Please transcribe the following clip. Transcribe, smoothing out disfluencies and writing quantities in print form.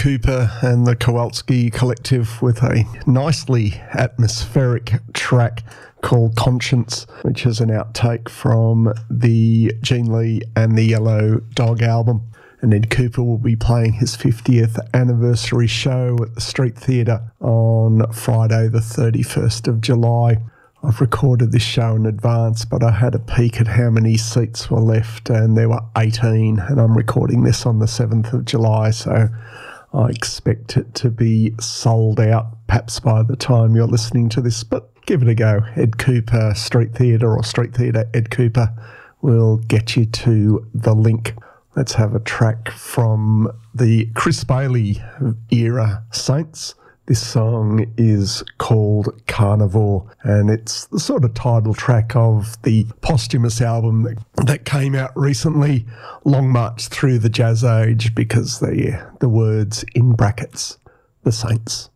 Cooper and the Kowalski Collective with a nicely atmospheric track called Conscience, which is an outtake from the Gene Lee and the Yellow Dog album. And Ed Cooper will be playing his 50th anniversary show at the Street Theatre on Friday the 31st of July. I've recorded this show in advance, but I had a peek at how many seats were left, and there were 18, and I'm recording this on the 7th of July, so I expect it to be sold out perhaps by the time you're listening to this, but give it a go. Ed Cooper Street Theatre or Street Theatre Ed Cooper will get you to the link. Let's have a track from the Chris Bailey era Saints. This song is called Carnivore, and it's the sort of title track of the posthumous album that came out recently, Long March Through the Jazz Age, because the words in brackets, the Saints.